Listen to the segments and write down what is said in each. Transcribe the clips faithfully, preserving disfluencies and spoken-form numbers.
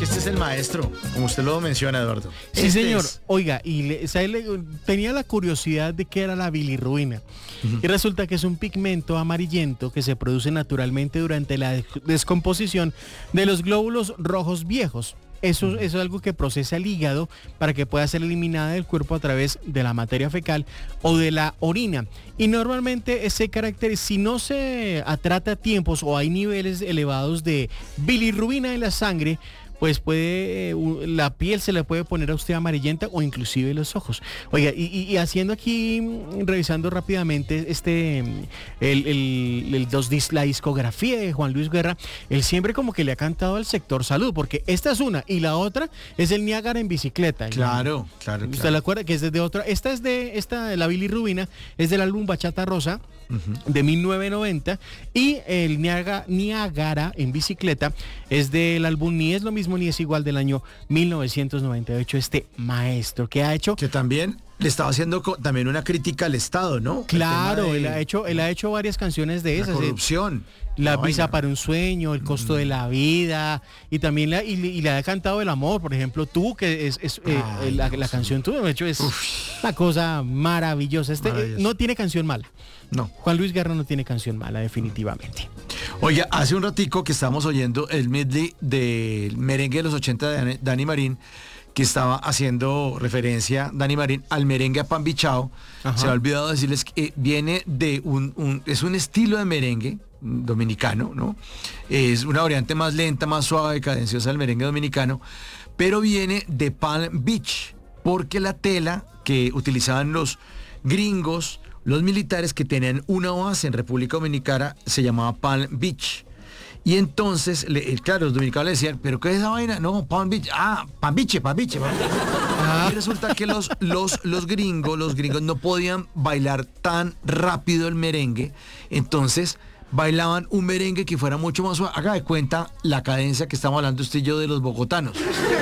este es el maestro, como usted lo menciona, Eduardo. Sí, Este señor. es. Oiga, y le, ¿sabe? Le- tenía la curiosidad de qué era la bilirrubina. Uh-huh. Y resulta que es un pigmento amarillento que se produce naturalmente durante la de- descomposición de los glóbulos rojos viejos. Eso, eso es algo que procesa el hígado para que pueda ser eliminada del cuerpo a través de la materia fecal o de la orina. Y normalmente ese carácter, si no se trata a tiempos o hay niveles elevados de bilirrubina en la sangre, pues puede, eh, la piel se le puede poner a usted amarillenta o inclusive los ojos. Oiga, y, y, y haciendo aquí, revisando rápidamente este, el, el, el dos, la discografía de Juan Luis Guerra, él siempre como que le ha cantado al sector salud, porque esta es una y la otra es el Niágara en bicicleta. Claro, claro, ¿Usted claro. la acuerda? Que es de otra. Esta es de, esta de la bilirrubina, es del álbum Bachata Rosa. Uh-huh. De mil novecientos noventa, y el Niágara, Niágara en bicicleta es del álbum Ni es lo mismo ni es igual del año mil novecientos noventa y ocho. Este maestro que ha hecho, que también le estaba haciendo co- también una crítica al Estado, ¿no? Claro, de, él ha hecho él ha hecho varias canciones de esas. La corrupción. La no, visa vaina. para un sueño, el costo mm. de la vida, y también la, y, y le ha cantado el amor, por ejemplo, Tú, que es, es eh, Ay, la, la canción Tú, de hecho es Uf. una cosa maravillosa. Este eh, no tiene canción mala. No. Juan Luis Guerra no tiene canción mala, definitivamente. Oiga, hace un ratico que estábamos oyendo el medley del merengue de los ochenta de Dani Marín, que estaba haciendo referencia, Dani Marín, al merengue a pan bichao. Se me ha olvidado decirles que viene de un, un, es un estilo de merengue dominicano, ¿no? Es una variante más lenta, más suave, cadenciosa del merengue dominicano, pero viene de Palm Beach, porque la tela que utilizaban los gringos, los militares que tenían una base en República Dominicana, se llamaba Palm Beach. Y entonces, le, claro, los dominicanos le decían, ¿pero qué es esa vaina? No, Palm Beach. Ah, Palm Beach, Palm Beach. Palm Beach. Ah. Y resulta que los, los, los gringos, los gringos no podían bailar tan rápido el merengue. Entonces, bailaban un merengue que fuera mucho más suave. Haga de cuenta la cadencia que estamos hablando usted y yo de los bogotanos.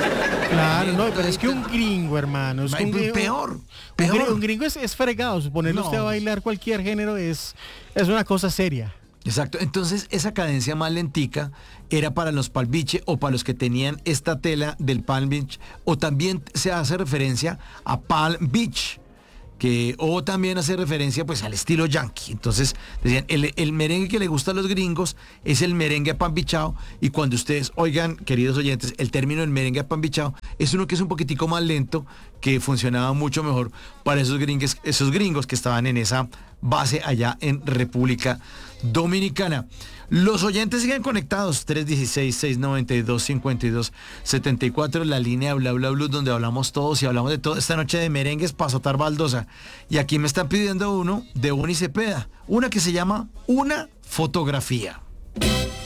Claro, no, pero es que un gringo, hermano. Es un gringo, peor, peor. peor. Un gringo es, es fregado. Ponerlo no. usted a bailar cualquier género es, es una cosa seria. Exacto, entonces esa cadencia más lentica era para los Palm Beach o para los que tenían esta tela del Palm Beach, o también se hace referencia a Palm Beach, que o también hace referencia pues al estilo yankee. Entonces decían, el, el merengue que le gusta a los gringos es el merengue a pan bichao, y cuando ustedes oigan, queridos oyentes, el término del merengue a pan bichao es uno que es un poquitico más lento, que funcionaba mucho mejor para esos gringos, esos gringos que estaban en esa base allá en República Dominicana. Los oyentes siguen conectados, tres uno seis, seis nueve dos, cinco dos siete cuatro, la línea Bla Bla Blue, donde hablamos todos y hablamos de todo esta noche de merengues para azotar baldosa. Y aquí me están pidiendo uno de Bonnie Cepeda, una que se llama Una Fotografía.